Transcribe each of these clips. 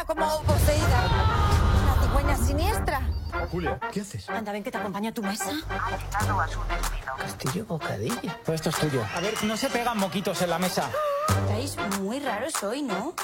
queda como poseída. Una cigüeña siniestra. Julia, ¿qué haces? Anda, ven que te acompaña a tu mesa. Castillo bocadillo. Pues esto es tuyo. A ver, no se pegan moquitos en la mesa. Estáis muy raros hoy, ¿no?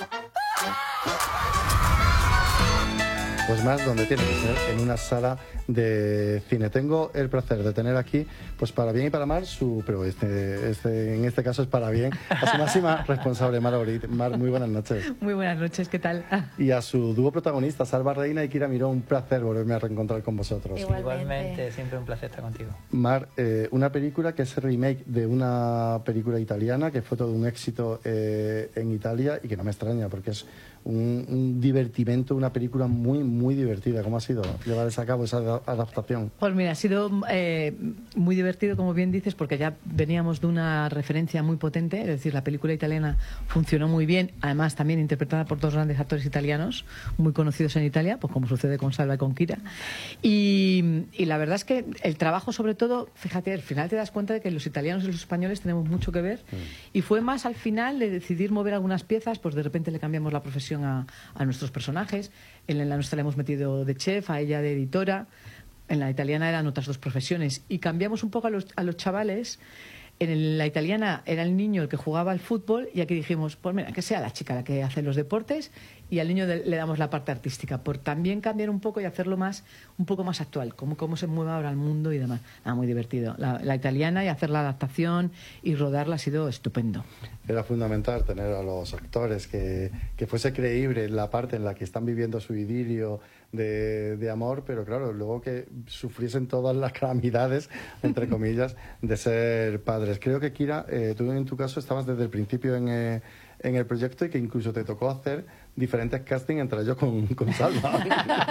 Pues más donde tiene que ser, en una sala de cine. Tengo el placer de tener aquí, pues para bien y para mal, pero en este caso es para bien, a su máxima responsable, Mar Orit. Mar, muy buenas noches. Muy buenas noches, ¿qué tal? Y a su dúo protagonista, Salva Reina y Kira Miró, un placer volverme a reencontrar con vosotros. Igualmente, siempre un placer estar contigo. Mar, una película que es el remake de una película italiana que fue todo un éxito en Italia y que no me extraña porque es un divertimento, una película muy divertida. ¿Cómo ha sido llevar a cabo esa adaptación? Pues mira, ha sido muy divertido, como bien dices, porque ya veníamos de una referencia muy potente, es decir, la película italiana funcionó muy bien, además también interpretada por dos grandes actores italianos, muy conocidos en Italia, pues como sucede con Salva y con Kira. Y la verdad es que el trabajo, sobre todo, fíjate, al final te das cuenta de que los italianos y los españoles tenemos mucho que ver, y fue más al final de decidir mover algunas piezas, pues de repente le cambiamos la profesión a nuestros personajes. En la nuestra le hemos metido de chef, a ella de editora. En la italiana eran otras dos profesiones. Y cambiamos un poco a los chavales. En la italiana era el niño el que jugaba al fútbol y aquí dijimos, pues mira, que sea la chica la que hace los deportes y al niño le damos la parte artística, por también cambiar un poco y hacerlo un poco más actual, cómo se mueve ahora el mundo y demás. Muy divertido. La italiana, y hacer la adaptación y rodarla ha sido estupendo. Era fundamental tener a los actores que fuese creíble la parte en la que están viviendo su idilio de amor, pero claro, luego que sufriesen todas las calamidades, entre comillas, de ser padres. Creo que, Kira, tú en tu caso estabas desde el principio en el proyecto y que incluso te tocó hacer diferentes castings, entre ellos con Salva.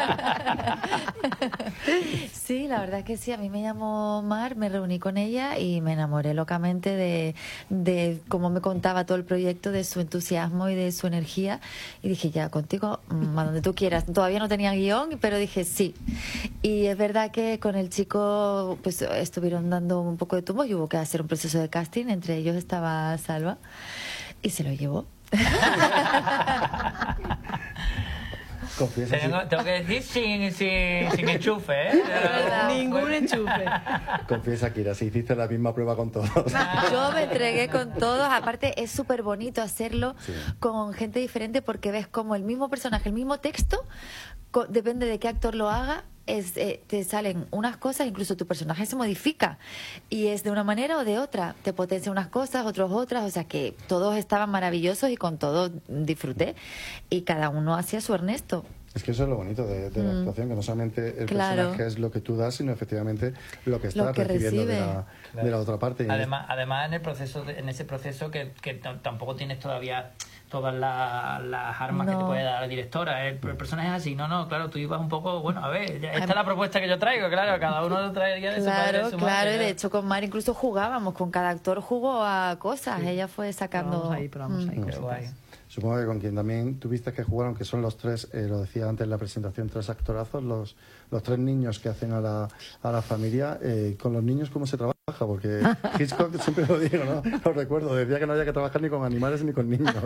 Sí, la verdad que sí. A mí me llamó Mar, me reuní con ella y me enamoré locamente de cómo me contaba todo el proyecto, de su entusiasmo y de su energía. Y dije, ya, contigo, a donde tú quieras. Todavía no tenía guión, pero dije sí. Y es verdad que con el chico pues estuvieron dando un poco de tumbo y hubo que hacer un proceso de casting. Entre ellos estaba Salva y se lo llevó. Confiesa, Tengo que decir sin enchufe, ¿eh? Ningún enchufe. Confiesa, Kira, si hiciste la misma prueba con todos. Yo me entregué con todos. Aparte, es súper bonito hacerlo con gente diferente porque ves como el mismo personaje, el mismo texto, depende de qué actor lo haga, te salen unas cosas, incluso tu personaje se modifica y es de una manera o de otra, te potencia unas cosas, otros otras, o sea que todos estaban maravillosos y con todos disfruté y cada uno hacía su Ernesto. Es que eso es lo bonito de la actuación, que no solamente el personaje es lo que tú das, sino efectivamente lo que estás recibiendo de la otra parte. Además en ese proceso que tampoco tienes todavía todas las armas que te puede dar la directora. El personaje es así, claro, tú ibas un poco, bueno, a ver, esta es la propuesta que yo traigo, claro, cada uno traería de su padre, de su madre. Y de hecho con Mar incluso jugábamos, con cada actor jugó a cosas, ella fue sacando... Probamos ahí cosas. Supongo que con quien también tuviste que jugar, aunque son los tres, lo decía antes en la presentación, tres actorazos, los tres niños que hacen a la familia. Con los niños, ¿cómo se trabaja? Porque Hitchcock, siempre lo digo, ¿no? Lo recuerdo, decía que no había que trabajar ni con animales ni con niños.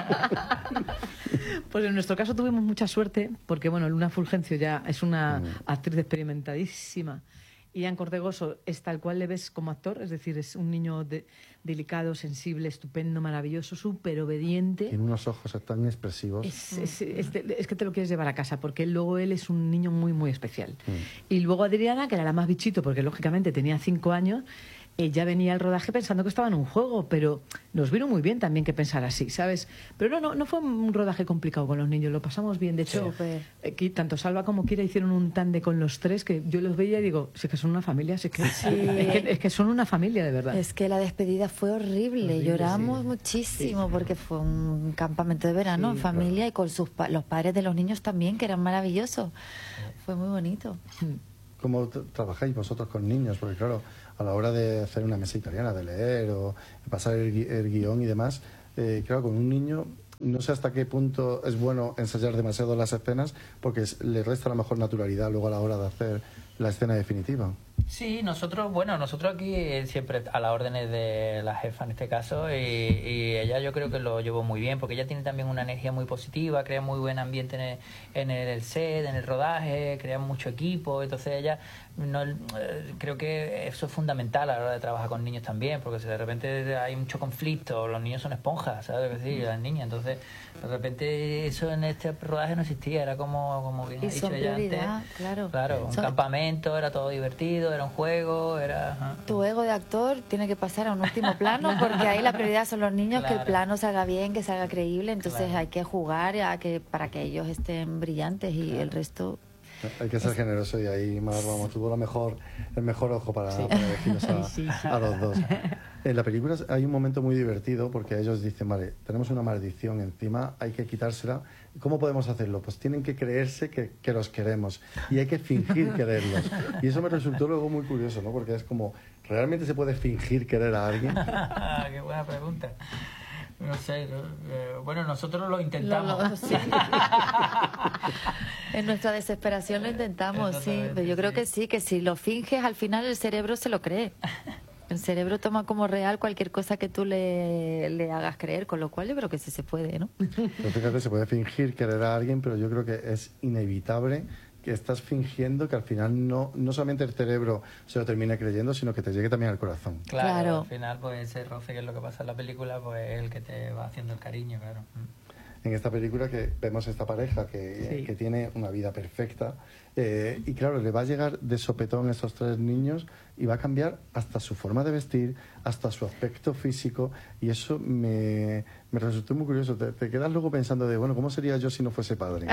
Pues en nuestro caso tuvimos mucha suerte, porque bueno, Luna Fulgencio ya es una actriz experimentadísima. Y Ian Cortegoso es tal cual le ves como actor, es decir, es un niño delicado, sensible, estupendo, maravilloso, súper obediente. Tiene unos ojos tan expresivos. Es que te lo quieres llevar a casa, porque luego él es un niño muy especial. Y luego Adriana, que era la más bichito, porque lógicamente tenía 5 años, ella venía al rodaje pensando que estaba en un juego, pero nos vino muy bien también que pensara así, ¿sabes? Pero no fue un rodaje complicado con los niños, lo pasamos bien. De hecho, tanto Salva como Kira hicieron un tándem con los tres, que yo los veía y digo, si es que son una familia, es que son una familia de verdad. Es que la despedida fue horrible, lloramos muchísimo porque fue un campamento de verano en familia y con los padres de los niños también, que eran maravillosos. Fue muy bonito. ¿Cómo trabajáis vosotros con niños? Porque claro, a la hora de hacer una mesa italiana, de leer o pasar el guión y demás, claro, con un niño no sé hasta qué punto es bueno ensayar demasiado las escenas porque le resta la mejor naturalidad luego a la hora de hacer la escena definitiva. Sí, nosotros aquí siempre a las órdenes de la jefa en este caso, y ella yo creo que lo llevó muy bien, porque ella tiene también una energía muy positiva, crea muy buen ambiente en el set, en el rodaje, crea mucho equipo, entonces ella creo que eso es fundamental a la hora de trabajar con niños también, porque si de repente hay mucho conflicto, los niños son esponjas, ¿sabes? Sí, las niñas, entonces de repente eso en este rodaje no existía, era como bien ha dicho ella antes. Claro, un campamento, era todo divertido, era un juego, era... Tu ego de actor tiene que pasar a un último plano, porque ahí la prioridad son los niños, que el plano salga bien, que salga creíble, entonces hay que jugar para que ellos estén brillantes y el resto... Hay que ser generoso, y ahí Mar, tuvo el mejor ojo para elegirnos a los dos. En la película hay un momento muy divertido, porque ellos dicen, vale, tenemos una maldición encima, hay que quitársela. ¿Cómo podemos hacerlo? Pues tienen que creerse que los queremos, y hay que fingir quererlos. Y eso me resultó luego muy curioso, ¿no? Porque es como, ¿realmente se puede fingir querer a alguien? Qué buena pregunta. No sé, bueno, nosotros lo intentamos. Sí. En nuestra desesperación lo intentamos, sí. Pero yo creo que sí, que si lo finges, al final el cerebro se lo cree. El cerebro toma como real cualquier cosa que tú le hagas creer, con lo cual yo creo que sí se puede, ¿no? Pero fíjate, se puede fingir querer a alguien, pero yo creo que es inevitable que estás fingiendo que al final no solamente el cerebro se lo termine creyendo, sino que te llegue también al corazón. Claro. Al final pues ese roce, que es lo que pasa en la película, pues es el que te va haciendo el cariño, claro. En esta película que vemos esta pareja que tiene una vida perfecta, y claro, le va a llegar de sopetón a esos 3 niños y va a cambiar hasta su forma de vestir, hasta su aspecto físico, y eso me resultó muy curioso. Te quedas luego pensando de, bueno, ¿cómo sería yo si no fuese padre?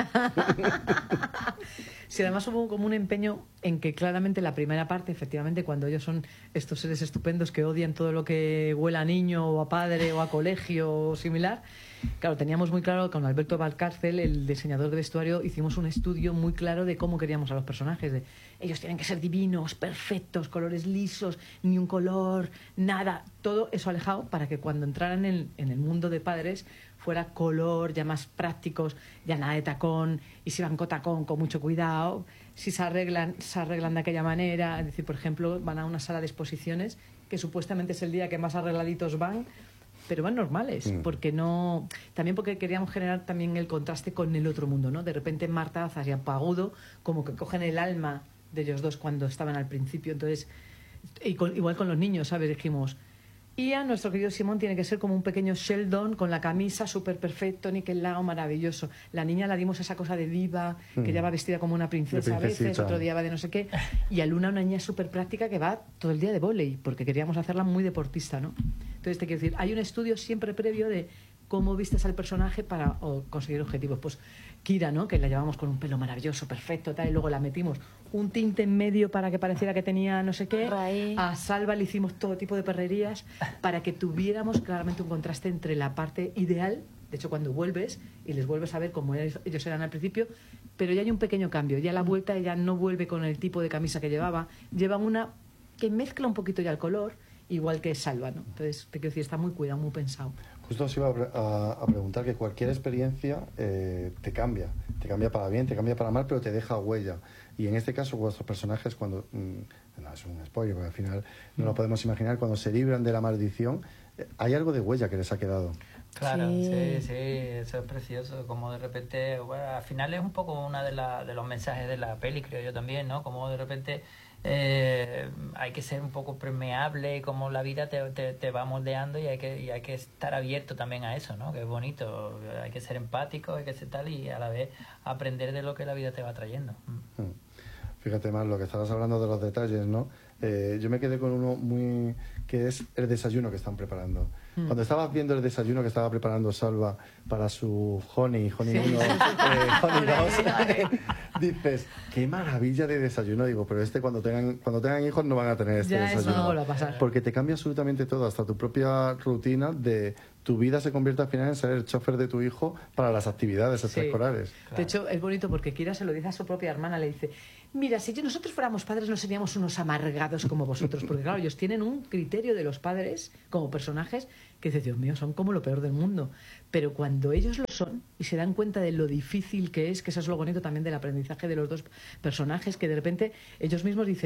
Sí, además hubo como un empeño en que claramente la primera parte, efectivamente, cuando ellos son estos seres estupendos que odian todo lo que huela a niño o a padre o a colegio o similar, claro, teníamos muy claro, con Alberto Valcárcel, el diseñador de vestuario, hicimos un estudio muy claro de cómo queríamos a los personajes. De, ellos tienen que ser divinos, perfectos, colores lisos, ni un color, nada. Todo eso alejado para que cuando entraran en el mundo de padres fuera color, ya más prácticos, ya nada de tacón, y si van con tacón, con mucho cuidado, si se arreglan de aquella manera. Es decir, por ejemplo, van a una sala de exposiciones que supuestamente es el día que más arregladitos van, pero van normales, porque no, también porque queríamos generar también el contraste con el otro mundo, ¿no? De repente Marta Azas y Apagudo como que cogen el alma de ellos dos cuando estaban al principio, entonces, igual con los niños, ¿sabes? Dijimos, Ian, nuestro querido Simón, tiene que ser como un pequeño Sheldon con la camisa súper perfecto, niquelado, maravilloso. La niña la dimos esa cosa de diva, que ya va vestida como una princesa a veces, otro día va de no sé qué. Y a Luna, una niña súper práctica que va todo el día de vóley, porque queríamos hacerla muy deportista, ¿no? Entonces, te quiero decir, hay un estudio siempre previo de cómo vistes al personaje para conseguir objetivos. Pues Kira, ¿no? Que la llevamos con un pelo maravilloso, perfecto, tal, y luego la metimos un tinte en medio para que pareciera que tenía no sé qué. Raíz. A Salva le hicimos todo tipo de perrerías para que tuviéramos claramente un contraste entre la parte ideal, de hecho cuando vuelves y les vuelves a ver como ellos eran al principio, pero ya hay un pequeño cambio, ya la vuelta ella no vuelve con el tipo de camisa que lleva una que mezcla un poquito ya el color, igual que Salva, ¿no? Entonces, te quiero decir, está muy cuidado, muy pensado. Justo os iba a preguntar que cualquier experiencia te cambia para bien, te cambia para mal, pero te deja huella. Y en este caso, vuestros personajes, cuando, no es un spoiler, porque al final no lo podemos imaginar, cuando se libran de la maldición, hay algo de huella que les ha quedado. Claro, sí, eso es precioso, como de repente, bueno, al final es un poco uno de los mensajes de la peli, creo yo también, ¿no? Como de repente hay que ser un poco permeable, como la vida te va moldeando, y hay que estar abierto también a eso, ¿no? Que es bonito, hay que ser empático, hay que ser tal, y a la vez aprender de lo que la vida te va trayendo. Fíjate más lo que estabas hablando de los detalles, ¿no? Yo me quedé con uno muy que es el desayuno que están preparando. Cuando estabas viendo el desayuno que estaba preparando Salva para su Honey 1, Honey 2, dices, qué maravilla de desayuno. Digo, pero cuando tengan hijos no van a tener este desayuno. Eso no va a pasar. Porque te cambia absolutamente todo, hasta tu propia rutina de tu vida se convierte al final en ser el chofer de tu hijo para las actividades extraescolares. Claro. De hecho, es bonito porque Kira se lo dice a su propia hermana, le dice, mira, si nosotros fuéramos padres no seríamos unos amargados como vosotros, porque claro, ellos tienen un criterio de los padres como personajes que dice, Dios mío, son como lo peor del mundo. Pero cuando ellos lo son y se dan cuenta de lo difícil que eso es lo bonito también del aprendizaje de los dos personajes, que de repente ellos mismos dicen,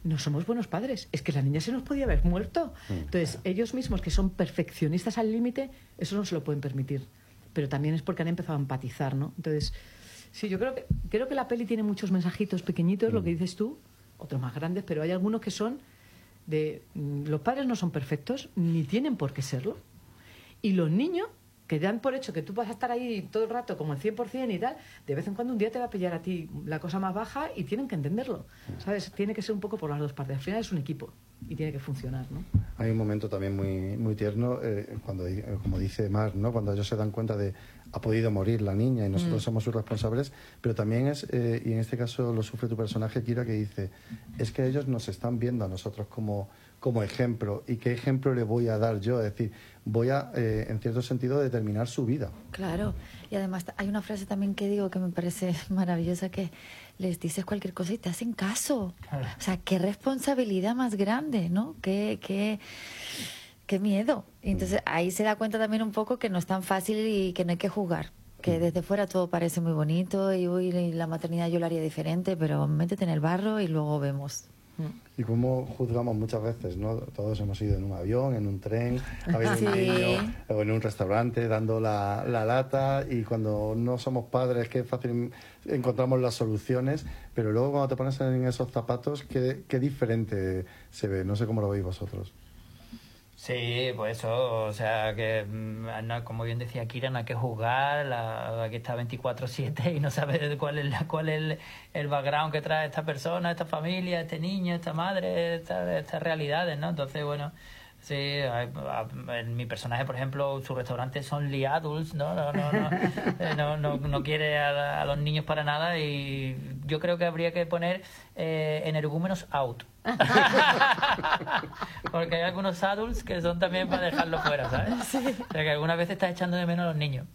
no somos buenos padres, es que la niña se nos podía haber muerto. Entonces, ellos mismos, que son perfeccionistas al límite, eso no se lo pueden permitir. Pero también es porque han empezado a empatizar, ¿no? Entonces, sí, yo creo que la peli tiene muchos mensajitos pequeñitos, lo que dices tú, otros más grandes, pero hay algunos que son de... Los padres no son perfectos, ni tienen por qué serlo. Y los niños, que dan por hecho que tú vas a estar ahí todo el rato como el 100% y tal, de vez en cuando un día te va a pillar a ti la cosa más baja y tienen que entenderlo, ¿sabes? Tiene que ser un poco por las dos partes. Al final es un equipo y tiene que funcionar, ¿no? Hay un momento también muy, muy tierno, cuando, como dice Mar, ¿no? Cuando ellos se dan cuenta de ha podido morir la niña y nosotros somos sus responsables, pero también es, y en este caso lo sufre tu personaje, Kira, que dice, es que ellos nos están viendo a nosotros como ejemplo, y qué ejemplo le voy a dar yo, es decir, voy a, en cierto sentido, determinar su vida. Claro, y además hay una frase también que digo que me parece maravillosa, que les dices cualquier cosa y te hacen caso. Claro. O sea, qué responsabilidad más grande, ¿no? Qué miedo. Y entonces ahí se da cuenta también un poco que no es tan fácil y que no hay que juzgar. Que desde fuera todo parece muy bonito y uy, la maternidad yo lo haría diferente, pero métete en el barro y luego vemos. Y como juzgamos muchas veces, ¿no? Todos hemos ido en un avión, en un tren, a ver un niño, o en un restaurante dando la lata, y cuando no somos padres, qué fácil encontramos las soluciones, pero luego cuando te pones en esos zapatos, qué diferente se ve. No sé cómo lo veis vosotros. Sí, pues eso, o sea, que como bien decía Kira, no hay que juzgar, aquí está 24/7 y no sabe cuál es el background que trae esta persona, esta familia, este niño, esta madre, estas realidades, ¿no? Entonces, bueno, sí, en mi personaje, por ejemplo, sus restaurantes son Lee Adults, ¿no? No quiere a los niños para nada, y yo creo que habría que poner energúmenos out. Porque hay algunos adults que son también para dejarlo fuera, ¿sabes? Sí. O sea, que algunas veces estás echando de menos a los niños.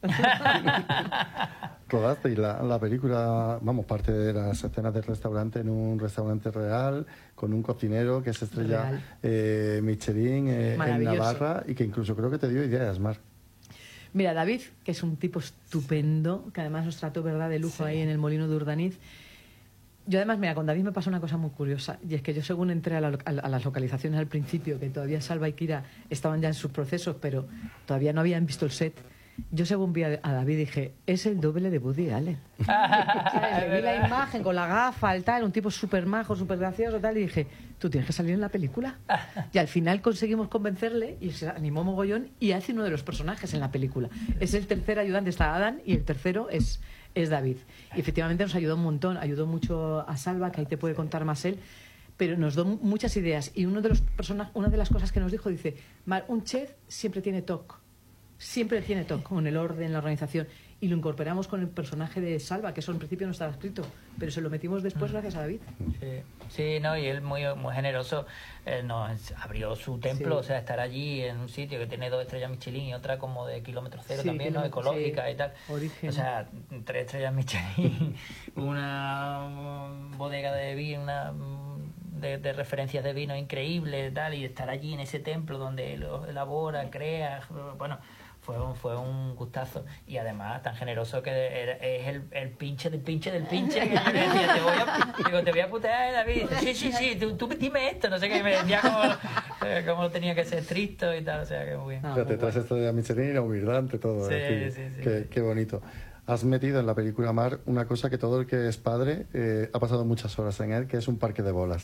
Rodaste y la película, vamos, parte de las escenas del restaurante en un restaurante real, con un cocinero que es estrella Michelin en Navarra, y que incluso creo que te dio ideas, Mar. Mira, David, que es un tipo estupendo, que además nos trató, ¿verdad?, de lujo ahí en el Molino de Urdaniz. Yo además, mira, con David me pasó una cosa muy curiosa, y es que yo, según entré a las localizaciones al principio, que todavía Salva y Kira estaban ya en sus procesos, pero todavía no habían visto el set, yo, según vi a David, dije, es el doble de Woody Allen. Le vi la imagen con la gafa, el tal, un tipo súper majo, súper gracioso, tal, y dije, tú tienes que salir en la película. Y al final conseguimos convencerle y se animó mogollón, y hace uno de los personajes en la película. Es el tercer ayudante, está Adán, y el tercero es David. Y efectivamente nos ayudó un montón, ayudó mucho a Salva, que ahí te puede contar más él, pero nos dio muchas ideas. Y una de las cosas que nos dijo, dice, Mar, un chef siempre tiene toque con el orden, la organización, y lo incorporamos con el personaje de Salva, que eso en principio no estaba escrito, pero se lo metimos después gracias a David. Sí, no, y él muy generoso nos abrió su templo, o sea, estar allí en un sitio que tiene 2 estrellas Michelin y otra como de kilómetro cero también, ¿no? Ecológica y tal. Origen. O sea, 3 estrellas Michelin, una bodega de vino, de referencias de vino increíble, tal, y estar allí en ese templo donde lo elabora, crea, bueno, fue un gustazo, y además tan generoso que es el pinche del pinche del pinche, que yo le decía, te voy a putear, David, sí, tú dime esto, no sé qué, me decía cómo tenía que ser estricto y tal, o sea, que muy bien. O sea, te traes esto de la Michelin y la humildad ante todo. Sí, decir, sí. Qué bonito. Has metido en la película, Mar, una cosa que todo el que es padre ha pasado muchas horas en él, que es un parque de bolas.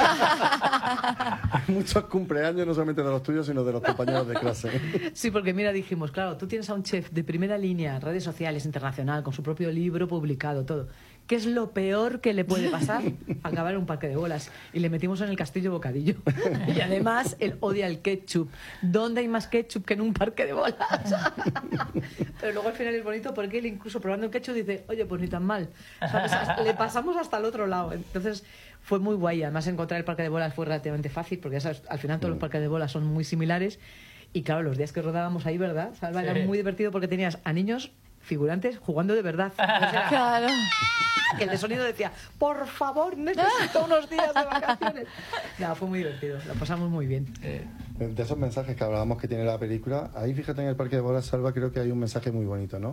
Hay muchos cumpleaños, no solamente de los tuyos, sino de los compañeros de clase. Sí, porque mira, dijimos, claro, tú tienes a un chef de primera línea, redes sociales, internacional, con su propio libro publicado, todo. ¿Qué es lo peor que le puede pasar? Acabar en un parque de bolas. Y le metimos en el castillo bocadillo. Y además, él odia el ketchup. ¿Dónde hay más ketchup que en un parque de bolas? Pero luego al final es bonito, porque él, incluso probando el ketchup, dice, oye, pues ni tan mal. ¿Sabes? Le pasamos hasta el otro lado. Entonces fue muy guay. Además, encontrar el parque de bolas fue relativamente fácil, porque ya sabes, al final todos los parques de bolas son muy similares. Y claro, los días que rodábamos ahí, ¿verdad? Salva, era muy divertido, porque tenías a niños figurantes jugando de verdad. Claro. Que el de sonido decía, por favor, necesito unos días de vacaciones. No, fue muy divertido, lo pasamos muy bien. De esos mensajes que hablábamos que tiene la película, ahí fíjate, en el parque de bolas, Salva, creo que hay un mensaje muy bonito, ¿no?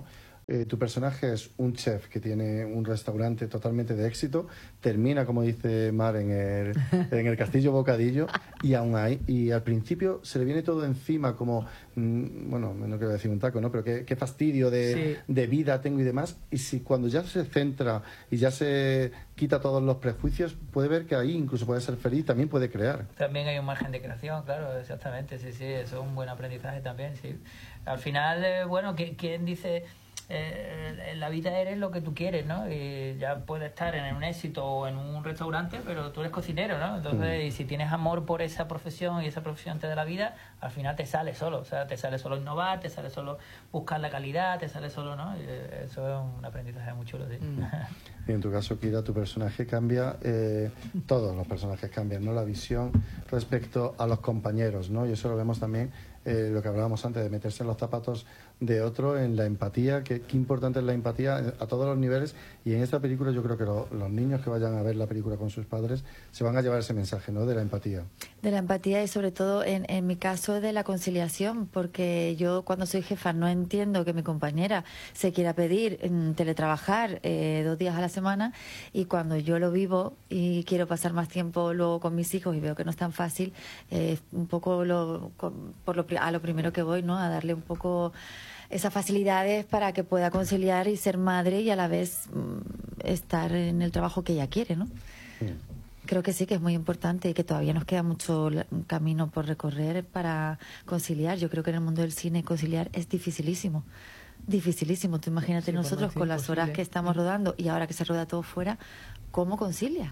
tu personaje es un chef que tiene un restaurante totalmente de éxito, termina, como dice Mar, en el Castillo Bocadillo, y aún ahí, y al principio se le viene todo encima como, bueno, no quiero decir un taco, ¿no? Pero qué fastidio de vida tengo y demás. Y si cuando ya se centra y ya se quita todos los prejuicios, puede ver que ahí incluso puede ser feliz, también puede crear. También hay un margen de creación, claro, exactamente, sí, eso es un buen aprendizaje también, sí. Al final, bueno, ¿quién dice... en la vida eres lo que tú quieres, ¿no? Y ya puedes estar en un éxito o en un restaurante, pero tú eres cocinero, ¿no? Entonces, y si tienes amor por esa profesión y esa profesión te da la vida, al final te sale solo, o sea, te sale solo innovar, te sale solo buscar la calidad, te sale solo, ¿no? Y eso es un aprendizaje muy chulo, sí. Y en tu caso, Kira, tu personaje cambia, todos los personajes cambian, ¿no? La visión respecto a los compañeros, ¿no? Y eso lo vemos también, lo que hablábamos antes, de meterse en los zapatos de otro, en la empatía, qué importante es la empatía a todos los niveles. Y en esta película yo creo que los niños que vayan a ver la película con sus padres se van a llevar ese mensaje, ¿no? De la empatía. De la empatía y sobre todo en mi caso de la conciliación, porque yo cuando soy jefa no entiendo que mi compañera se quiera pedir teletrabajar 2 días a la semana, y cuando yo lo vivo y quiero pasar más tiempo luego con mis hijos y veo que no es tan fácil, un poco a lo primero que voy, ¿no? A darle un poco esas facilidades para que pueda conciliar y ser madre y a la vez estar en el trabajo que ella quiere, ¿no? Creo que sí, que es muy importante y que todavía nos queda mucho camino por recorrer para conciliar. Yo creo que en el mundo del cine conciliar es dificilísimo. Dificilísimo. Tú imagínate nosotros con las horas que estamos rodando y ahora que se rueda todo fuera, ¿cómo concilia?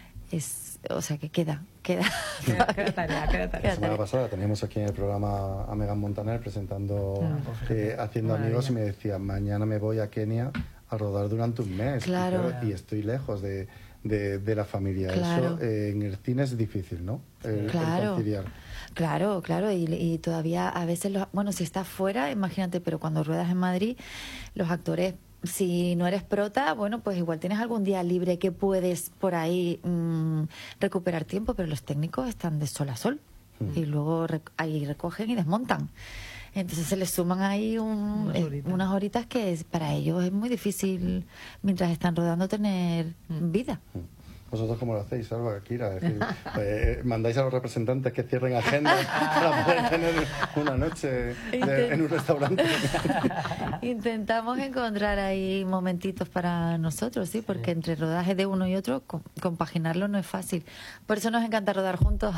O sea que queda tarea. La semana pasada teníamos aquí en el programa a Megan Montaner presentando Haciendo Amigos, y me decía, mañana me voy a Kenia a rodar durante un mes. Claro. Y estoy lejos de la familia. Claro. Eso en el cine es difícil, ¿no? El conciliar. Claro, y todavía a veces, si estás fuera, imagínate, pero cuando ruedas en Madrid, los actores, si no eres prota, bueno, pues igual tienes algún día libre que puedes por ahí recuperar tiempo, pero los técnicos están de sol a sol y luego ahí recogen y desmontan. Entonces se les suman ahí unas horitas que para ellos es muy difícil, mientras están rodando, tener vida. ¿Vosotros cómo lo hacéis, Salva, Kira? Es decir, ¿mandáis a los representantes que cierren agendas para poder tener una noche en un restaurante? Intentamos encontrar ahí momentitos para nosotros, sí, porque entre rodajes de uno y otro, compaginarlo no es fácil. Por eso nos encanta rodar juntos.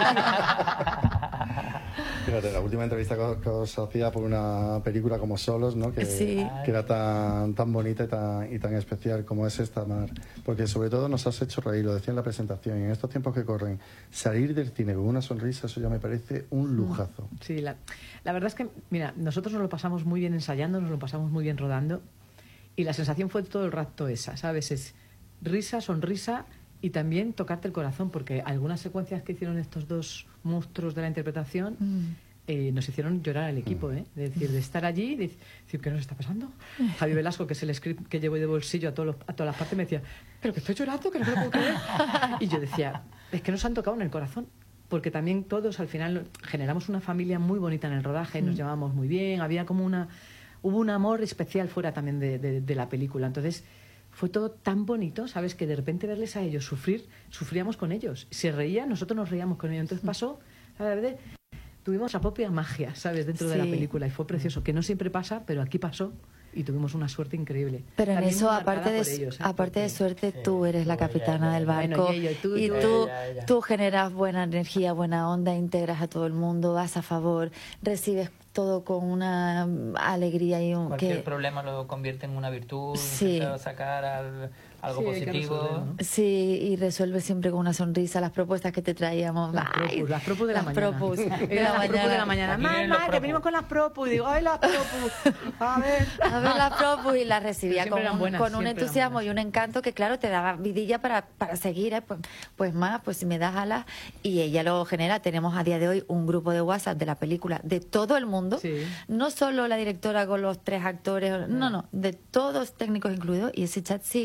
Fíjate, la última entrevista que os hacía por una película como Solos, ¿no? Que era tan bonita y tan especial como es esta, Mar. Porque sobre todo nos has hecho reír, lo decía en la presentación, y en estos tiempos que corren, salir del cine con una sonrisa, eso ya me parece un lujazo. Sí, la verdad es que, mira, nosotros nos lo pasamos muy bien ensayando, nos lo pasamos muy bien rodando, y la sensación fue todo el rato esa, ¿sabes? Es risa, sonrisa y también tocarte el corazón, porque algunas secuencias que hicieron estos dos monstruos de la interpretación nos hicieron llorar al equipo, ¿eh? De estar allí, de decir, ¿qué nos está pasando? Javi Velasco, que es el script que llevo de bolsillo a todas las partes, me decía, pero que estoy llorando, que no me lo puedo creer. Y yo decía, es que nos han tocado en el corazón, porque también todos al final generamos una familia muy bonita en el rodaje, nos llevábamos muy bien, había como hubo un amor especial fuera también de la película. Entonces fue todo tan bonito, ¿sabes? Que de repente verles a ellos sufríamos con ellos. Si reían, nosotros nos reíamos con ellos. Entonces pasó, ¿sabes? Tuvimos la propia magia, ¿sabes? Dentro de la película, y fue precioso, que no siempre pasa, pero aquí pasó. Y tuvimos una suerte increíble. Pero también en eso, aparte de suerte, tú eres la capitana del barco. Bueno, y tú generas buena energía, buena onda, integras a todo el mundo, vas a favor, recibes todo con una alegría y cualquier problema lo convierte en una virtud, empieza a sacar algo positivo. Sí, y resuelve siempre con una sonrisa las propuestas que te traíamos. Las propus de la mañana. Mamá, que venimos con las propus. Y digo, ¡ay, las propus! A ver las propus. Y las recibía con un entusiasmo y un encanto que, claro, te daba vidilla para seguir. Pues si me das alas. Y ella lo genera. Tenemos a día de hoy un grupo de WhatsApp de la película de todo el mundo. Sí. No solo la directora con los 3 actores, no, de todos técnicos incluidos. Y ese chat sigue activo.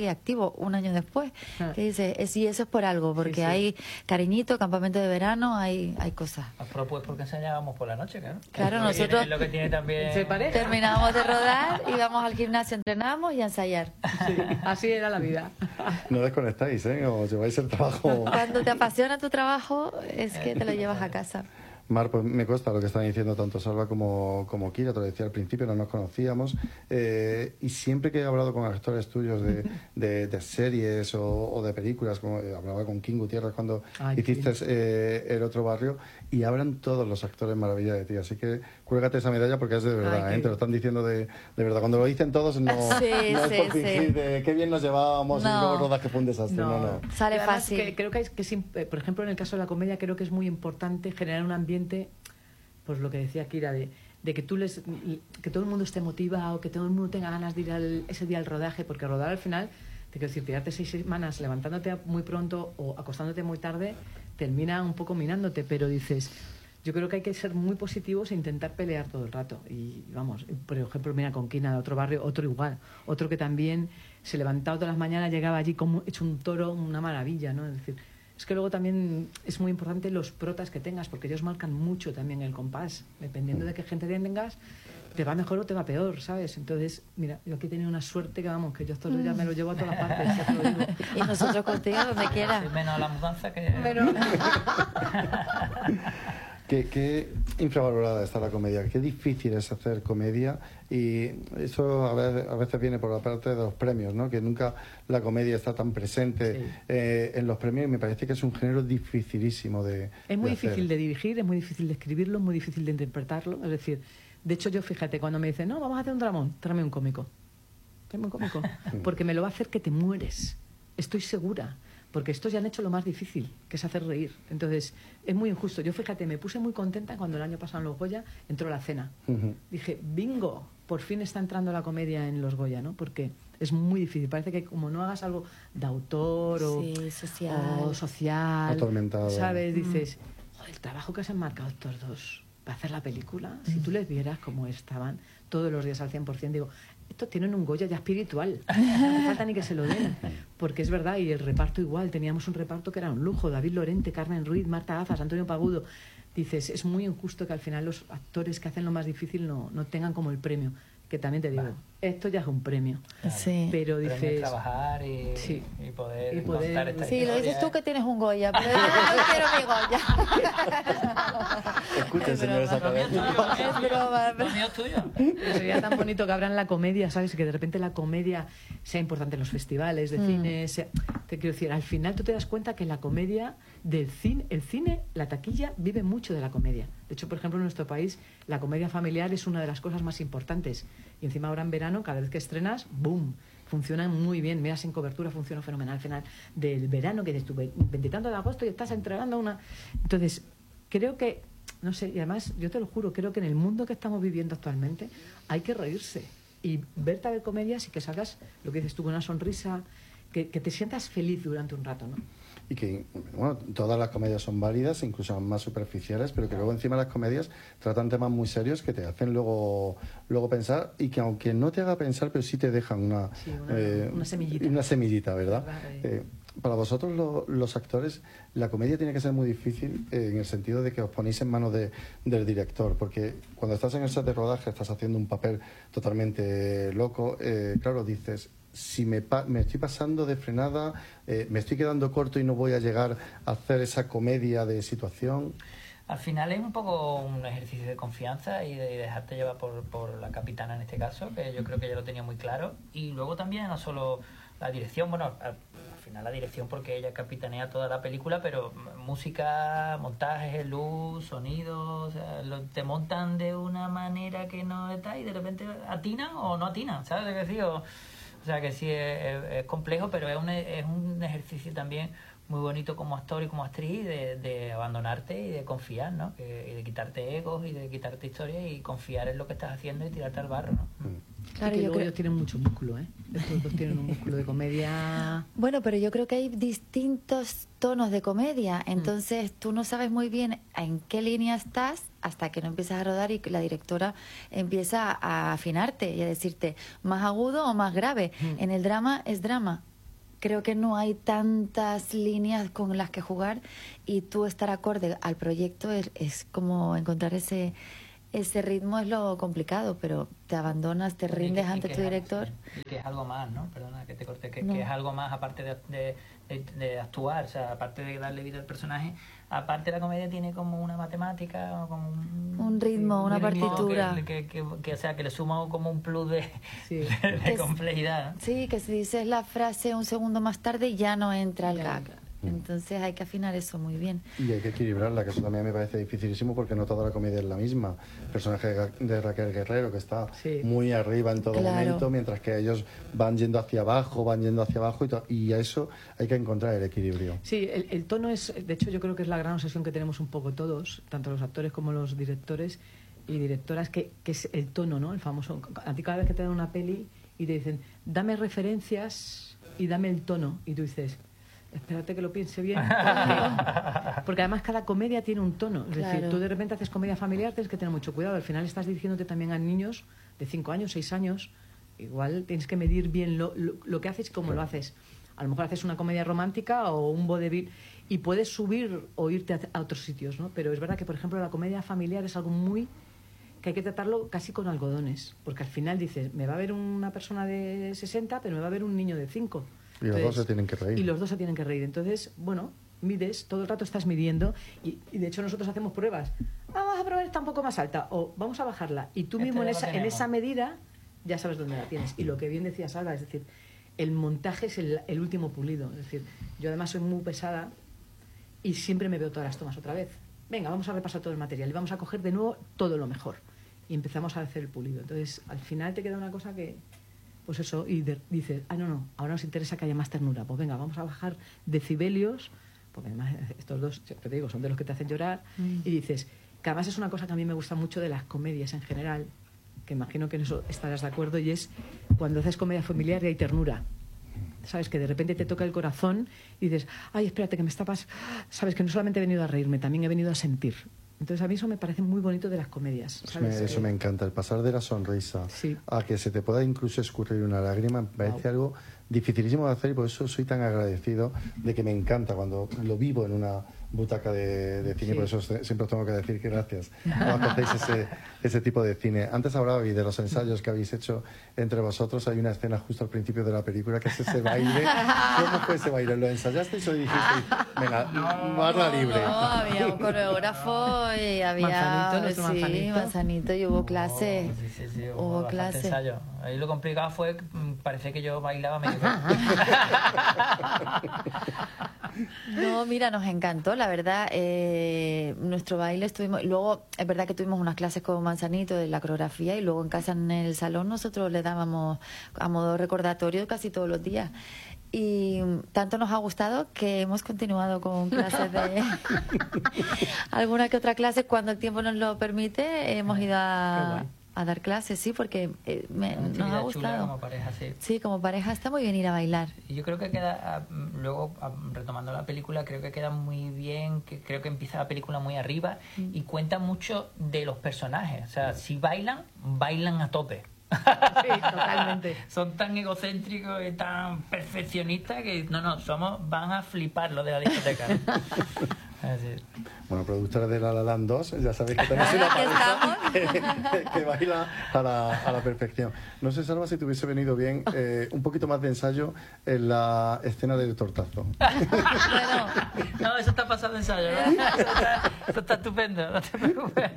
trabajo un año después. Que dice, sí, eso es por algo, porque hay cariñito, campamento de verano, hay cosas. Pero pues porque ensayábamos por la noche, claro. Claro, nosotros Es lo que tiene también... terminábamos de rodar, íbamos al gimnasio, entrenábamos y a ensayar. Sí, así era la vida. No desconectáis, ¿eh? O lleváis el trabajo... Cuando te apasiona tu trabajo, es que te lo llevas a casa. Mar, pues me consta lo que están diciendo tanto Salva como Kira, te lo decía al principio, no nos conocíamos, y siempre que he hablado con actores tuyos de series o de películas, como hablaba con King Gutiérrez cuando hiciste El otro barrio, y hablan todos los actores maravilla de ti, así que cuélgate esa medalla porque es de verdad, te lo están diciendo de verdad. Cuando lo dicen todos no es por fingir de qué bien nos llevábamos y luego rodaje fue un desastre, no. Sale además, fácil. Creo que por ejemplo, en el caso de la comedia, creo que es muy importante generar un ambiente, pues lo que decía Kira, de que que todo el mundo esté motivado, que todo el mundo tenga ganas de ir ese día al rodaje, porque rodar al final, te quiero decir, tirarte 6 semanas levantándote muy pronto o acostándote muy tarde, termina un poco minándote, pero dices, yo creo que hay que ser muy positivos e intentar pelear todo el rato. Y vamos, por ejemplo, mira con Kina de Otro Barrio, otro igual, otro que también se levantaba todas las mañanas, llegaba allí como hecho un toro, una maravilla, ¿no? Es decir, es que luego también es muy importante los protas que tengas, porque ellos marcan mucho también el compás. Dependiendo de qué gente tengas, te va mejor o te va peor, ¿sabes? Entonces, mira, yo aquí he tenido una suerte que, vamos, que yo estos días me lo llevo a todas partes, ya te lo digo. Y nosotros contigo, donde quieras. Sí, menos la mudanza que... Qué infravalorada está la comedia, qué difícil es hacer comedia, y eso a veces viene por la parte de los premios, ¿no? Que nunca la comedia está tan presente en los premios, y me parece que es un género dificilísimo de Es muy hacer. difícil de dirigir, es muy difícil de escribirlo, es muy difícil de interpretarlo, es decir, de hecho yo, fíjate, cuando me dicen, no, vamos a hacer un dramón, tráeme un cómico, porque me lo va a hacer que te mueres, estoy segura. Porque estos ya han hecho lo más difícil, que es hacer reír. Entonces, es muy injusto. Yo, fíjate, me puse muy contenta cuando el año pasado en los Goya entró La Cena. Dije, bingo, por fin está entrando la comedia en los Goya, ¿no? Porque es muy difícil. Parece que como no hagas algo de autor o social, atormentado, ¿sabes? Dices, joder, el trabajo que se han marcado estos dos para hacer la película, si tú les vieras cómo estaban todos los días al 100%, digo, estos tienen un Goya ya espiritual, no hace falta ni que se lo den, porque es verdad, y el reparto igual, teníamos un reparto que era un lujo, David Lorente, Carmen Ruiz, Marta Gazas, Antonio Pagudo. Dices, es muy injusto que al final los actores que hacen lo más difícil no tengan como el premio, que también te digo, esto ya es un premio. Sí. Pero dices, trabajar y poder contar esta Sí, historia. lo dices tú que tienes un Goya, pero yo no quiero mi Goya. Escuchen, señores académicos. Es broma. Lo mío es tuyo. Sería tan bonito que abran la comedia, ¿sabes? Que de repente la comedia sea importante en los festivales de cine. Te quiero decir, al final tú te das cuenta que la comedia del cine, el cine, la taquilla, vive mucho de la comedia. De hecho, por ejemplo, en nuestro país, la comedia familiar es una de las cosas más importantes. Y encima ahora en verano, cada vez que estrenas, ¡boom! Funciona muy bien. Mira, Sin Cobertura funciona fenomenal. Al final del verano, que estuve 20 y tanto de agosto y estás entregando una... Entonces, creo que, no sé, y además, yo te lo juro, creo que en el mundo que estamos viviendo actualmente hay que reírse y verte a ver comedias y que salgas, lo que dices tú, con una sonrisa, que te sientas feliz durante un rato, ¿no? Y que, bueno, todas las comedias son válidas, incluso más superficiales, pero que luego encima las comedias tratan temas muy serios que te hacen luego pensar, y que aunque no te haga pensar, pero sí te dejan una semillita. Una semillita, ¿verdad? Para vosotros, los actores, la comedia tiene que ser muy difícil en el sentido de que os ponéis en manos del director, porque cuando estás en el set de rodaje estás haciendo un papel totalmente loco, claro, dices, si me estoy pasando de frenada, me estoy quedando corto y no voy a llegar a hacer esa comedia de situación. Al final es un poco un ejercicio de confianza y de dejarte llevar por la capitana en este caso, que yo creo que ella lo tenía muy claro. Y luego también no solo la dirección, bueno, al final la dirección porque ella capitanea toda la película, pero música, montaje, luz, sonido, o sea, te montan de una manera que no está y de repente atinan o no atinan, ¿sabes qué decir? O sea que sí es complejo, pero es un ejercicio también muy bonito como actor y como actriz de abandonarte y de confiar, ¿no? Y de quitarte egos y de quitarte historias y confiar en lo que estás haciendo y tirarte al barro, ¿no? Claro, yo creo que ellos tienen mucho músculo, ¿eh? Estos dos tienen un músculo de comedia. Bueno, pero yo creo que hay distintos tonos de comedia, entonces tú no sabes muy bien en qué línea estás hasta que no empiezas a rodar y la directora empieza a afinarte y a decirte más agudo o más grave. En el drama es drama. creo que no hay tantas líneas con las que jugar y tú estar acorde al proyecto es como encontrar ese ritmo es lo complicado, pero te abandonas, te rindes ante tu director. Y que es algo más, ¿no? Perdona que te corte, que es algo más aparte de actuar, o sea, aparte de darle vida al personaje, aparte la comedia tiene como una matemática, o como un ritmo, una partitura. Que, o sea, que le suma como un plus de complejidad, ¿no? Sí, que si dices la frase un segundo más tarde ya no entra el gag. Entonces hay que afinar eso muy bien. Y hay que equilibrarla, que eso también me parece dificilísimo porque no toda la comedia es la misma. El personaje de Raquel Guerrero, que está muy arriba en todo momento, mientras que ellos van yendo hacia abajo, y a eso hay que encontrar el equilibrio. Sí, el tono es, de hecho yo creo que es la gran obsesión que tenemos un poco todos, tanto los actores como los directores y directoras, que es el tono, ¿no? El famoso, a ti cada vez que te dan una peli y te dicen, dame referencias y dame el tono, y tú dices, espérate que lo piense bien, porque además cada comedia tiene un tono, es decir, tú de repente haces comedia familiar, tienes que tener mucho cuidado, al final estás dirigiéndote también a niños de 5 años, 6 años, igual tienes que medir bien lo que haces y cómo lo haces. A lo mejor haces una comedia romántica o un vodevil y puedes subir o irte a otros sitios, ¿no? Pero es verdad que, por ejemplo, la comedia familiar es algo que hay que tratarlo casi con algodones, porque al final dices, me va a ver una persona de 60, pero me va a ver un niño de 5. Y los dos se tienen que reír. Y los dos se tienen que reír. Entonces, bueno, mides, todo el rato estás midiendo y de hecho nosotros hacemos pruebas. Vamos a probar esta un poco más alta o vamos a bajarla. Y tú mismo en esa medida ya sabes dónde la tienes. Y lo que bien decía Salva, es decir, el montaje es el último pulido. Es decir, yo además soy muy pesada y siempre me veo todas las tomas otra vez. Venga, vamos a repasar todo el material y vamos a coger de nuevo todo lo mejor. Y empezamos a hacer el pulido. Entonces, al final te queda una cosa que... Pues eso, y dices, no, ahora nos interesa que haya más ternura. Pues venga, vamos a bajar decibelios, porque además estos dos, te digo, son de los que te hacen llorar. Y dices, que además es una cosa que a mí me gusta mucho de las comedias en general, que imagino que en eso estarás de acuerdo, y es cuando haces comedia familiar y hay ternura. Sabes, que de repente te toca el corazón y dices, ay, espérate, que me estabas... Sabes, que no solamente he venido a reírme, también he venido a sentir. Entonces a mí eso me parece muy bonito de las comedias, ¿sabes? Eso me encanta, el pasar de la sonrisa a que se te pueda incluso escurrir una lágrima, me parece algo dificilísimo de hacer, y por eso soy tan agradecido de que me encanta cuando lo vivo en una butaca de cine. Por eso siempre os tengo que decir que gracias cuando hacéis ese tipo de cine. Antes hablabais de los ensayos que habéis hecho entre vosotros. Hay una escena justo al principio de la película que es ese baile. ¿Cómo fue ese baile? ¿Lo ensayasteis o dijisteis, venga, barra libre? No, había un coreógrafo y había Manzanito, y hubo clase. Hubo clase. Ensayo. Ahí lo complicado fue, parece que yo bailaba medio. No, mira, nos encantó, la verdad. Nuestro baile estuvimos. Luego, es verdad que tuvimos unas clases con Manzanito de la coreografía, y luego en casa, en el salón, nosotros le dábamos a modo recordatorio casi todos los días. Y tanto nos ha gustado que hemos continuado con clases de alguna que otra clase cuando el tiempo nos lo permite. Hemos ido a dar clases, sí, porque nos ha gustado. Como pareja, sí. Sí, como pareja está muy bien ir a bailar. Y yo creo que queda, luego retomando la película, creo que queda muy bien, que creo que empieza la película muy arriba y cuenta mucho de los personajes. O sea, si bailan a tope. Sí, totalmente. Son tan egocéntricos y tan perfeccionistas que van a flipar lo de la discoteca. Así. Bueno, productora de La La Land 2, ya sabéis que tenemos una pareja que baila a la perfección. No sé, Salva, si te hubiese venido bien un poquito más de ensayo en la escena del tortazo. Bueno, no, eso está pasado de ensayo, ¿no? Eso está estupendo, no te preocupes.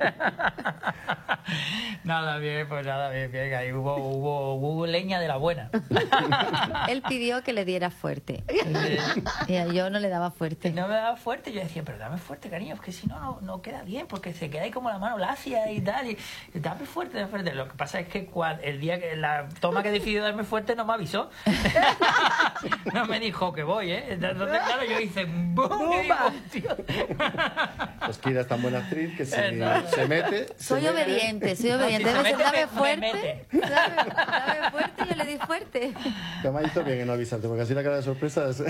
Nada bien. Ahí hubo leña de la buena. Él pidió que le diera fuerte. Y yo no le daba fuerte. No me daba fuerte, yo decía, pero dame fuerte, cariño, es que si no queda bien, porque se queda ahí como la mano lacia y tal, y dame fuerte. Lo que pasa es que el día que la toma que decidió darme fuerte no me avisó. No me dijo que voy, entonces claro, yo hice ¡bum! Y digo, Pues Kira es tan buena actriz que si se mete... Soy obediente. Si Dame fuerte, dame fuerte, yo le di fuerte. Que me hizo bien en no avisarte, porque así la cara de sorpresa es...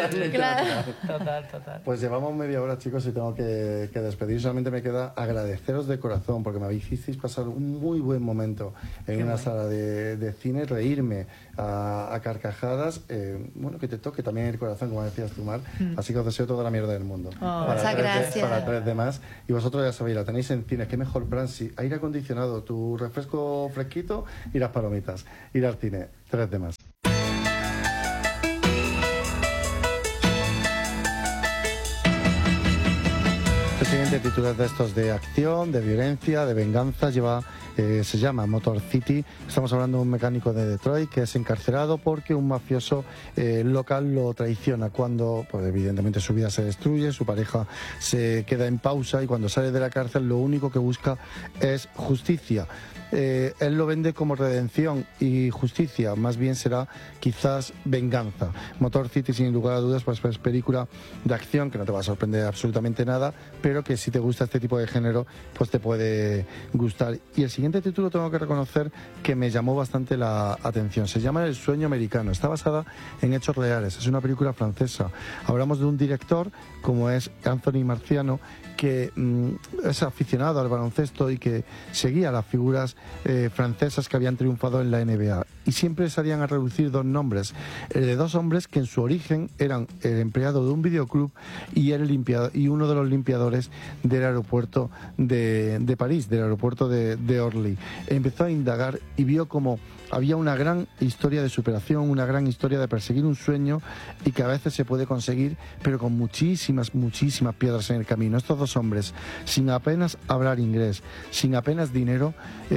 Total. Pues llevamos media hora, chicos, y tengo que despedir. Solamente me queda agradeceros de corazón, porque me hicisteis pasar un muy buen momento en una sala de cine, reírme a carcajadas. bueno, que te toque también el corazón, como decías tú, Mar. Así que os deseo toda la mierda del mundo. Muchas gracias. Para 3D más. Y vosotros ya sabéis, la tenéis en cine. Qué mejor plan, si aire acondicionado, tu refresco fresquito y las palomitas. Ir al cine, 3D más. El siguiente título es de estos de acción, de violencia, de venganza, se llama Motor City. Estamos hablando de un mecánico de Detroit que es encarcelado porque un mafioso local lo traiciona cuando, pues evidentemente su vida se destruye, su pareja se queda en pausa y cuando sale de la cárcel lo único que busca es justicia. Él lo vende como redención y justicia, más bien será quizás venganza. Motor City, sin lugar a dudas, pues es película de acción que no te va a sorprender absolutamente nada, pero que si te gusta este tipo de género, pues te puede gustar. Y el siguiente título tengo que reconocer que me llamó bastante la atención. Se llama El sueño americano. Está basada en hechos reales. Es una película francesa. Hablamos de un director como es Anthony Marciano, que es aficionado al baloncesto y que seguía las figuras francesas que habían triunfado en la NBA. Y siempre salían a relucir dos nombres, el de dos hombres que en su origen eran el empleado de un videoclub y uno de los limpiadores del aeropuerto de París, del aeropuerto de Orly. Empezó a indagar y vio como había una gran historia de superación, una gran historia de perseguir un sueño y que a veces se puede conseguir, pero con muchísimas piedras en el camino. Estos dos hombres, sin apenas hablar inglés, sin apenas dinero,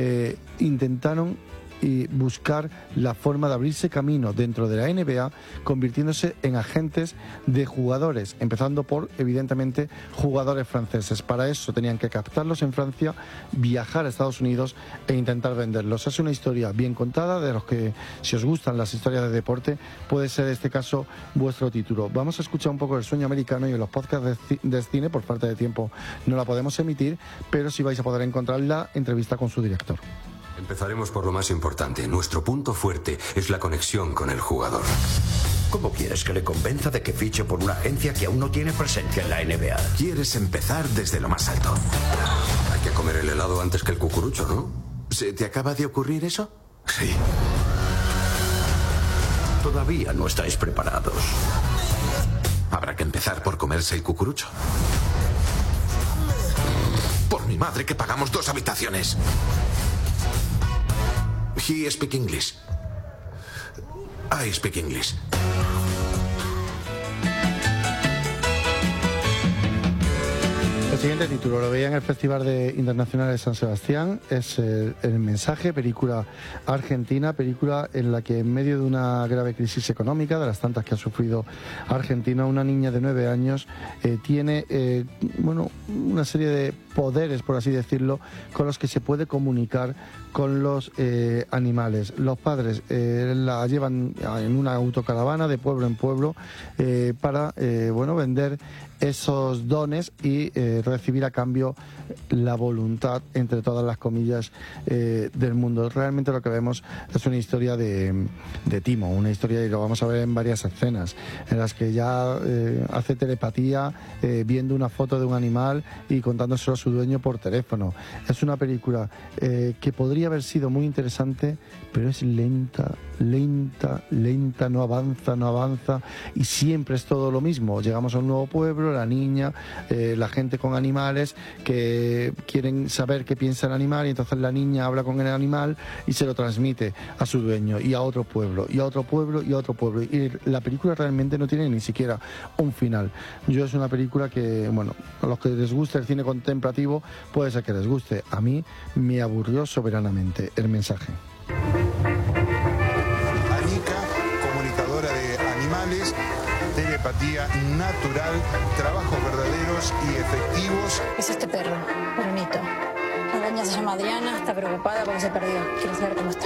intentaron y buscar la forma de abrirse camino dentro de la NBA, convirtiéndose en agentes de jugadores, empezando por, evidentemente, jugadores franceses. Para eso tenían que captarlos en Francia, viajar a Estados Unidos e intentar venderlos. Es una historia bien contada, de los que, si os gustan las historias de deporte, puede ser este caso vuestro título. Vamos a escuchar un poco El sueño americano, y en los podcasts de cine, por falta de tiempo, no la podemos emitir, pero sí vais a poder encontrar la entrevista con su director. Empezaremos por lo más importante. Nuestro punto fuerte es la conexión con el jugador. ¿Cómo quieres que le convenza de que fiche por una agencia que aún no tiene presencia en la NBA? Quieres empezar desde lo más alto. Hay que comer el helado antes que el cucurucho, ¿no? ¿Se te acaba de ocurrir eso? Sí. Todavía no estáis preparados. Habrá que empezar por comerse el cucurucho. Por mi madre que pagamos 2 habitaciones. He speak English. I speak English. El siguiente título lo veía en el Festival Internacional de San Sebastián. Es El mensaje, película argentina, película en la que en medio de una grave crisis económica, de las tantas que ha sufrido Argentina, una niña de 9 años tiene una serie de poderes, por así decirlo, con los que se puede comunicar con los animales. Los padres la llevan en una autocaravana de pueblo en pueblo para vender esos dones y recibir a cambio la voluntad, entre todas las comillas, del mundo. Realmente lo que vemos es una historia de timo, una historia, y lo vamos a ver en varias escenas, en las que ya hace telepatía viendo una foto de un animal y contándoselo a su dueño por teléfono. Es una película que podría haber sido muy interesante, pero es lenta, no avanza, y siempre es todo lo mismo. Llegamos a un nuevo pueblo, la niña, la gente con animales que quieren saber qué piensa el animal, y entonces la niña habla con el animal y se lo transmite a su dueño, y a otro pueblo, y a otro pueblo, y a otro pueblo, y la película realmente no tiene ni siquiera un final. Es una película que, a los que les guste el cine contemplativo puede ser que les guste. A mí me aburrió soberanamente. El mensaje. Anika, comunicadora de animales, telepatía natural, trabajos verdaderos y efectivos. Es este perro, Brunito. La araña se llama Adriana, está preocupada porque se perdió. Quiero saber cómo está.